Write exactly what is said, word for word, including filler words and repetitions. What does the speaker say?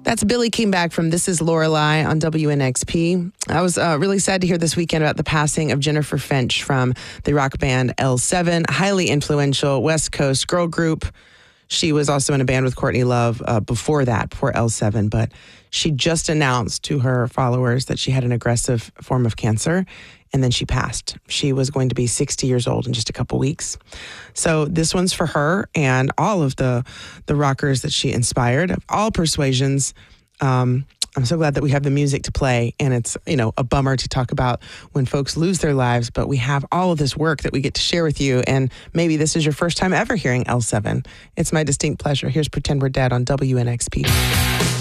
That's Billy came back from This Is Lorelei on W N X P. I was uh, really sad to hear this weekend about the passing of Jennifer Finch from the rock band L seven, highly influential West Coast girl group. She was also in a band with Courtney Love uh, before that, before L seven, but she just announced to her followers that she had an aggressive form of cancer, and then she passed. She was going to be sixty years old in just a couple weeks. So this one's for her and all of the, the rockers that she inspired, of all persuasions. Um, I'm so glad that we have the music to play, and it's, you know, a bummer to talk about when folks lose their lives, but we have all of this work that we get to share with you, and maybe this is your first time ever hearing L seven. It's my distinct pleasure. Here's Pretend We're Dead on W N X P.